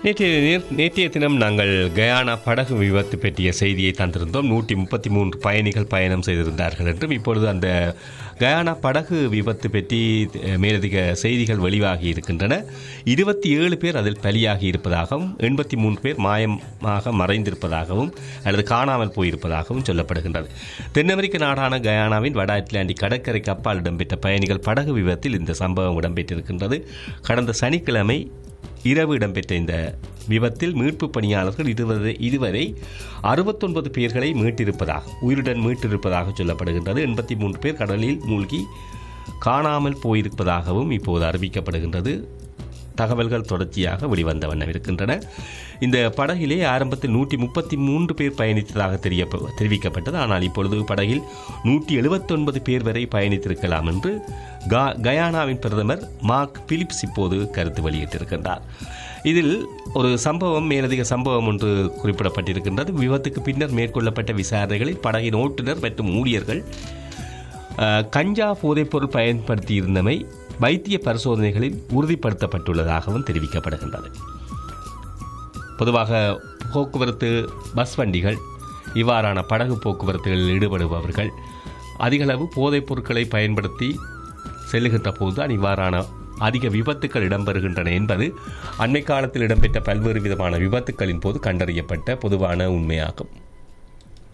நேற்றைய தினம் நாங்கள் கயானா படகு விபத்து பற்றிய செய்தியை தந்திருந்தோம். 133 பயணிகள் பயணம் செய்திருந்தார்கள் என்றும், இப்பொழுது அந்த கயானா படகு விபத்து பற்றி மேலதிக செய்திகள் வெளியாகி இருக்கின்றன. 27 பேர் அதில் பலியாகி இருப்பதாகவும் 83 பேர் மாயமாக மறைந்திருப்பதாகவும் அல்லது காணாமல் போயிருப்பதாகவும் சொல்லப்படுகின்றது. தென் அமெரிக்க நாடான கயானாவின் வட அட்லாண்டிக் கடற்கரைக்கு அப்பால் இடம்பெற்ற பயணிகள் படகு விபத்தில் இந்த சம்பவம் இடம்பெற்றிருக்கின்றது. கடந்த சனிக்கிழமை இரவு இடம்பெற்ற இந்த விபத்தில் மீட்பு பணியாளர்கள் இதுவரை 69 பேர்களை உயிருடன் மீட்டிருப்பதாக சொல்லப்படுகின்றது. 83 பேர் கடலில் மூழ்கி காணாமல் போயிருப்பதாகவும் இப்போது அறிவிக்கப்படுகின்றது. தகவல்கள் தொடர்ச்சியாக வெளிவந்த வண்ணம் இருக்கின்றன. இந்த படகிலே ஆரம்பத்தில் 133 பேர் பயணித்ததாக தெரிவிக்கப்பட்டது. ஆனால் இப்பொழுது படகில் 179 பேர் வரை பயணித்திருக்கலாம் என்று கயானாவின் பிரதமர் மார்க் பிலிப்ஸ் இப்போது கருத்து வெளியிட்டிருக்கின்றார். இதில் ஒரு மேலதிக சம்பவம் ஒன்று குறிப்பிடப்பட்டிருக்கின்றது. விபத்துக்கு பின்னர் மேற்கொள்ளப்பட்ட விசாரணைகளில் படகின் ஓட்டுநர் மற்றும் ஊழியர்கள் கஞ்சா போதைப்பொருள் பயன்படுத்தியிருந்தமை வைத்திய பரிசோதனைகளில் உறுதிப்படுத்தப்பட்டுள்ளதாகவும் தெரிவிக்கப்படுகின்றது. பொதுவாக போக்குவரத்து பஸ் வண்டிகள், இவ்வாறான படகு போக்குவரத்துகளில் ஈடுபடுபவர்கள் அதிகளவு போதைப் பொருட்களை பயன்படுத்தி செல்லுகின்ற போதுதான் இவ்வாறான அதிக விபத்துக்கள் இடம்பெறுகின்றன என்பது அண்மை காலத்தில் இடம்பெற்ற பல்வேறு விதமான விபத்துக்களின் போது கண்டறியப்பட்ட பொதுவான உண்மையாகும்.